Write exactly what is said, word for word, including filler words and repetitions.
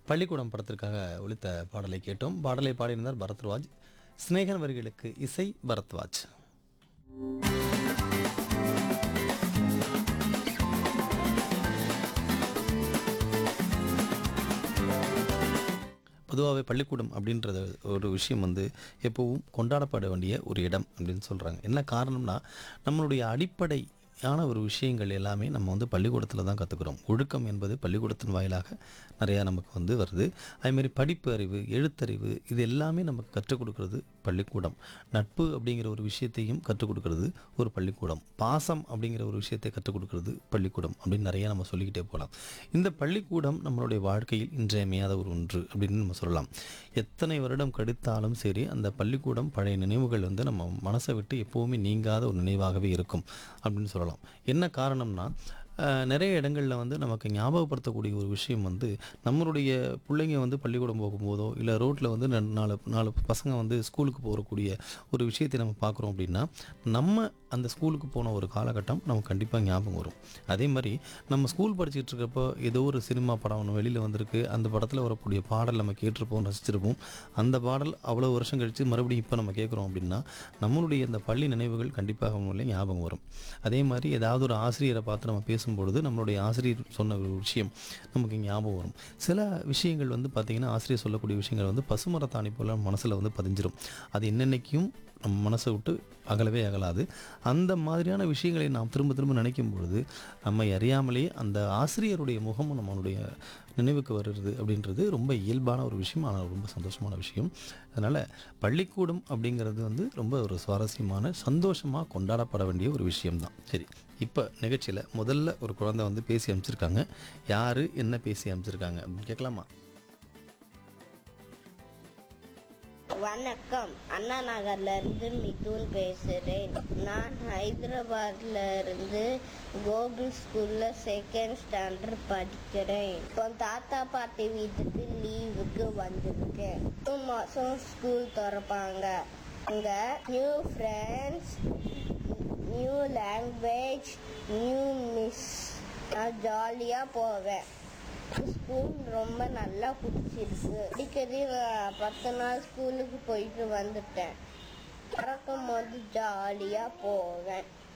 பள்ளிக்கூடம் படத்திற்காக ஒலித்த பாடலை கேட்டோம். பாடலை பாடியிருந்தார் பரத்வாஜ். சிநேகன் வரிகளுக்கு இசை பரத்வாஜ். பொதுவாகவே பள்ளிக்கூடம் அப்படின்றது ஒரு விஷயம் வந்து எப்போவும் கொண்டாடப்பட வேண்டிய ஒரு இடம் அப்படின்னு சொல்கிறாங்க. என்ன காரணம்னா, நம்மளுடைய அடிப்படை யான ஒரு விஷயங்கள் எல்லாமே நம்ம வந்து பள்ளிக்கூடத்தில் தான் கற்றுக்குறோம். ஒழுக்கம் என்பது பள்ளிக்கூடத்தின் வாயிலாக நிறையா நமக்கு வந்து வருது. அதேமாதிரி படிப்பு அறிவு, எழுத்தறிவு, இது எல்லாமே நமக்கு கற்றுக் கொடுக்கறது பள்ளிக்கூடம். நட்பு அப்படிங்கிற ஒரு விஷயத்தையும் கற்றுக் கொடுக்கறது ஒரு பள்ளிக்கூடம். பாசம் அப்படிங்கிற ஒரு விஷயத்தை கற்றுக் கொடுக்கறது பள்ளிக்கூடம் அப்படின்னு நிறையா நம்ம சொல்லிக்கிட்டே போகலாம். இந்த பள்ளிக்கூடம் நம்மளுடைய வாழ்க்கையில் இன்றியமையாத ஒரு ஒன்று அப்படின்னு நம்ம சொல்லலாம். எத்தனை வருடம் கழித்தாலும் சரி, அந்த பள்ளிக்கூடம் பழைய நினைவுகள் வந்து நம்ம மனசை விட்டு எப்போவுமே நீங்காத ஒரு நினைவாகவே இருக்கும் அப்படின்னு சொல்லலாம். என்ன காரணம்னா, நிறைய இடங்களில் வந்து நமக்கு ஞாபகப்படுத்தக்கூடிய ஒரு விஷயம் வந்து, நம்மளுடைய பிள்ளைங்க வந்து பள்ளிக்கூடம் போகும்போதோ இல்லை ரோட்டில் வந்து நாலு நாலு பசங்க வந்து ஸ்கூலுக்கு போகக்கூடிய ஒரு விஷயத்தை நம்ம பார்க்குறோம் அப்படின்னா, நம்ம அந்த ஸ்கூலுக்கு போன ஒரு காலகட்டம் நமக்கு கண்டிப்பாக ஞாபகம் வரும். அதே மாதிரி நம்ம ஸ்கூல் படிச்சுட்டு இருக்கப்போ ஏதோ ஒரு சினிமா படம் ஒன்று வெளியில் வந்திருக்கு. அந்த படத்தில் வரக்கூடிய பாடல் நம்ம கேட்டிருப்போம், ரசிச்சிருப்போம். அந்த பாடல் அவ்வளோ வருஷம் கழித்து மறுபடியும் இப்போ நம்ம கேட்குறோம் அப்படின்னா, நம்மளுடைய இந்த பள்ளி நினைவுகள் கண்டிப்பாக அவங்களே ஞாபகம் வரும். அதே மாதிரி ஏதாவது ஒரு ஆசிரியரை பார்த்து நம்ம பேசும்பொழுது நம்மளுடைய ஆசிரியர் சொன்ன ஒரு விஷயம் நமக்கு ஞாபகம் வரும். சில விஷயங்கள் வந்து பார்த்திங்கன்னா, ஆசிரியர் சொல்லக்கூடிய விஷயங்கள் வந்து பசுமரத்தாணி போல் மனசில் வந்து பதிஞ்சிரும். அது என்னென்னைக்கும் நம்ம மனசை விட்டு அகலவே அகலாது. அந்த மாதிரியான விஷயங்களை நாம் திரும்ப திரும்ப நினைக்கும் பொழுது நம்ம அறியாமலேயே அந்த ஆசிரியருடைய முகமும் நம்மளுடைய நினைவுக்கு வருது அப்படின்றது ரொம்ப இயல்பான ஒரு விஷயம். ஆனால் ரொம்ப சந்தோஷமான விஷயம். அதனால் பள்ளிக்கூடம் அப்படிங்கிறது வந்து ரொம்ப ஒரு சுவாரஸ்யமான, சந்தோஷமாக கொண்டாடப்பட வேண்டிய ஒரு விஷயம்தான். சரி, இப்போ நிகழ்ச்சியில் முதல்ல ஒரு குழந்தை வந்து பேசி அனுப்பிச்சிருக்காங்க. யார் என்ன பேசி அனுப்பிச்சிருக்காங்க அப்படின்னு கேட்கலாமா? வணக்கம், அண்ணா நகர்ல இருந்து மிதுன் பேசுறேன். நான் ஹைதராபாத்ல இருந்து கோகுல் ஸ்கூல்ல செகண்ட் ஸ்டாண்டர்ட் படிக்கிறேன். இப்போ தாத்தா பாட்டி வீட்டுக்கு லீவுக்கு வந்திருக்கேன். மூணு மாசம் ஸ்கூல் திறப்பாங்க. அங்க new friends, new language, new miss. நான் ஜாலியா போவேன். ஸ்கூல் ரொம்ப நல்லா பிடிச்சிருக்கு. அடிக்கடி பத்து நாள் ஸ்கூலுக்கு போயிட்டு வந்துட்டேன். பறக்கும் போது ஜாலியா போவேன்.